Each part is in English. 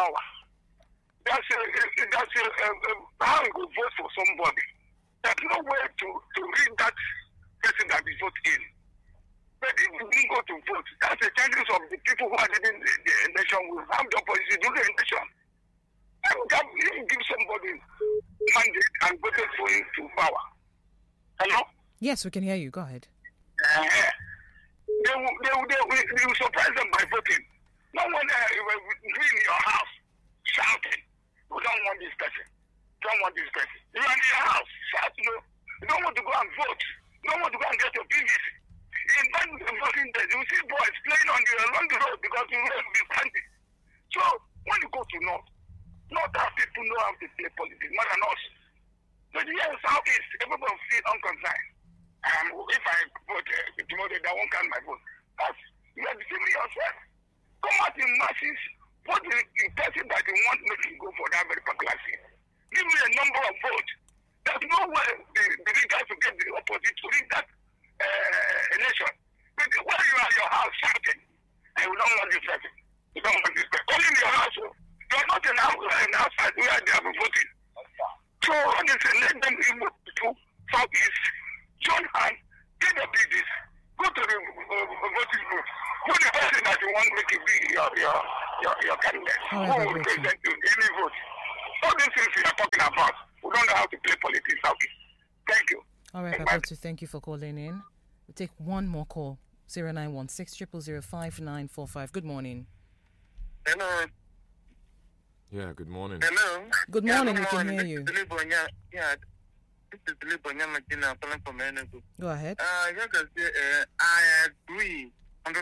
power. How you go vote for somebody. There's no way to read that person that is vote in. But if we didn't go to vote, that's the chances of the people who are leading the election will have the opposition to the election. And that will give somebody mandate and voted for him to power. Hello? Yes, we can hear you. Go ahead. They will surprise them by voting. No one will be in your house shouting, "We don't want this person. Don't want this person." You are in your house shouting, "You don't want to go and vote. You don't want to go and get your PVC." In fact, the voting days, you see boys playing on the road because the road will be standing. So when you go to North our people know how to play politics more than us. So the Southeast, everybody feel unconcerned. If I vote tomorrow, they won't count my vote. You are deceiving yourself. Come out in masses. Vote the person that you want make you go for that very particular thing. Give me a number of votes. There's no way the leaders to get the opposite to read that election. But when you are in your house shouting, and you don't want this person, you don't want this person. Only in your house, you are not an outside where they have been voting. So, honestly, let them move to Southeast, join hands, get the business, go to the voting booth. Who the person that you want to make it be your candidate? Who will represent you? Any vote? All these things we are talking about, we don't know how to play politics out here. Thank you. All right, Babotu, thank you for calling in. We'll take one more call. 0916 000 5945. Good morning. Hello. Yeah, good morning. Hello. Good morning, we can hear you. This is Libonya Magina calling from Enugu. Go ahead. I agree 100%.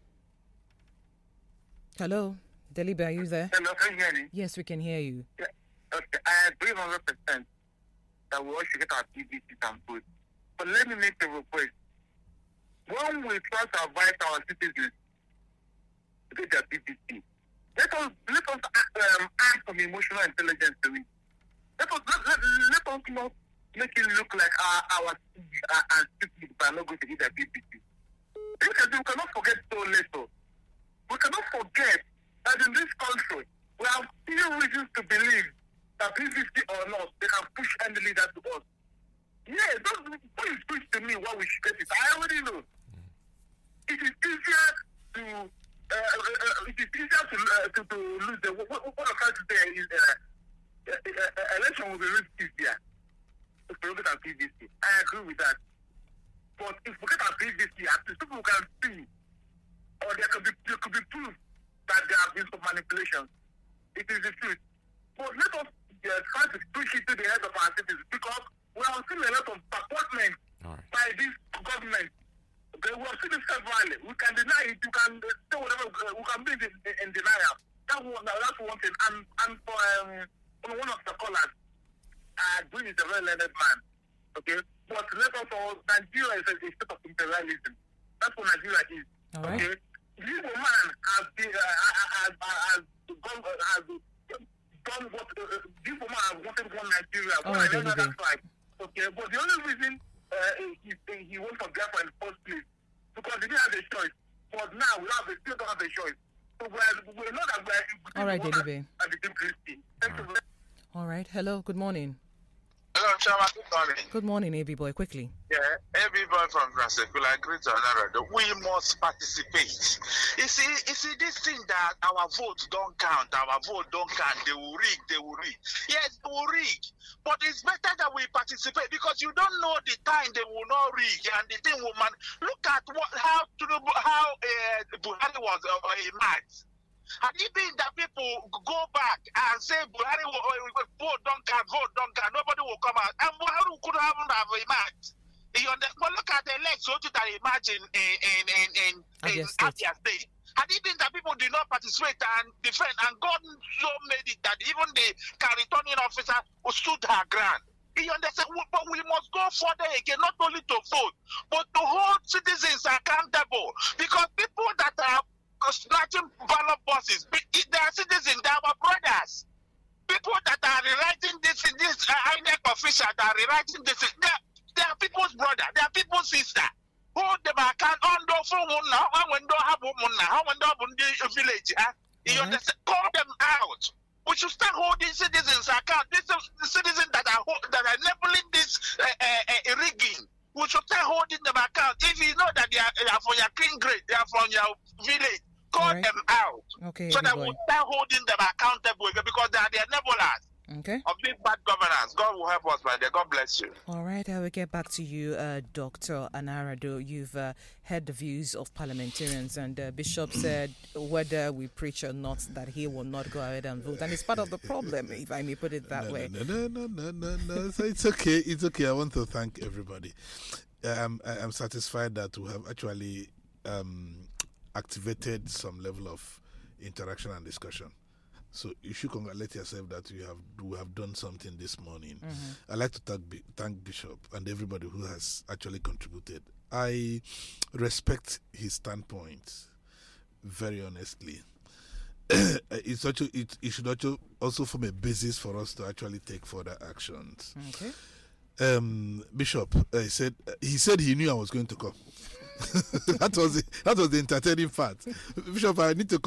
Hello, Delibe, are you there? Hello, can you hear me? Yes, we can hear you. Yeah. Okay, I agree 100% that we all should get our PVC and food. But let me make a request. When we try to advise our citizens to get their PVC, let us add some emotional intelligence to it. Let us not make it look like our citizens are not going to get their PVC. We cannot forget so little. We cannot forget that in this country, we have few reasons to believe that PVC or not, they can push any leader to us. Yeah, please preach to me what we should get it. I already know. It is easier to lose the. What I'm trying to say is election will be really easier if we look at PVC. I agree with that. But if we get at PVC, at least people can see, or there could be proof that there have been some manipulations. It is the truth. But let us try to push it to the head of our citizens because we have seen a lot of disappointment by this government. Okay, we have seen it severally. We can deny it. You can say whatever. We can be in denial. That's one thing. And for one of the callers, Green is a very learned man. Okay, but let us all. Nigeria is a state of imperialism. That's what Nigeria is. All right. Okay, this man has done what this woman has wanted one Nigeria. All right, that's right. Okay, but the only reason he went for Biafra in the first place because he didn't have a choice. But now we still don't have a choice. So we're not that we're. All right, Delibe. Thank you. All right. Hello. Good morning. Hello, Chama. Good morning. Good morning, AB boy. Quickly. Yeah, everybody from Grasekula, I agree to another. We must participate. You see this thing that our votes don't count, they will rig. Yes, they will rig. But it's better that we participate because you don't know the time they will not rig and the thing will look at how Buhari was emerged. Had it been that people go back and say Buhari vote don't count, nobody will come out. And Buhari could have emerged. But look at the legs that emerged in Abia State. Had it been that people did not participate and defend, and God so made it that even the returning officer stood her ground. You understand? But we must go further again, not only to vote, but to hold citizens accountable. Because people that are snatching ballot boxes, they are citizens, they are our brothers. People that are rewriting this INEC official that are rewriting this, they are people's brother, they are people's sister. Hold them account on the phone now, when don't have woman now, when don't have the village. You understand? Call them out. We should start holding citizens account. These are the citizens that are enabling this rigging. We should start holding them account. If you know that they are from your king grade, they are from your village, call them out. Okay, so that we start holding them accountable because they are the enablers. Okay. Of big bad governance. God will help us, my dear. God bless you. All right, I will get back to you, Dr. Anarado. You've heard the views of parliamentarians, and Bishop said whether we preach or not, that he will not go ahead and vote. And it's part of the problem, if I may put it that way. No. So it's okay. It's okay. I want to thank everybody. I'm satisfied that we have actually activated some level of interaction and discussion. So you should congratulate yourself that we have done something this morning. I'd like to thank Bishop and everybody who has actually contributed. I respect his standpoint very honestly. It should also form a basis for us to actually take further actions. Okay. Bishop, he said he knew I was going to come. That was the entertaining part. Bishop, I need to